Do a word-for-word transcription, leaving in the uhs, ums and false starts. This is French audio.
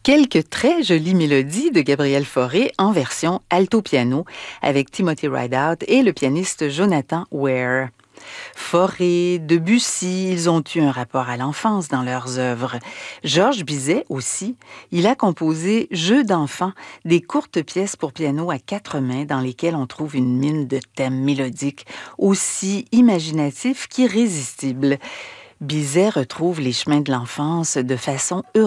Quelques très jolies mélodies de Gabriel Fauré en version alto-piano avec Timothy Rideout et le pianiste Jonathan Ware. Fauré, Debussy, ils ont eu un rapport à l'enfance dans leurs œuvres. Georges Bizet aussi, il a composé Jeux d'enfants, des courtes pièces pour piano à quatre mains dans lesquelles on trouve une mine de thèmes mélodiques aussi imaginatifs qu'irrésistibles. Bizet retrouve les chemins de l'enfance de façon heureuse.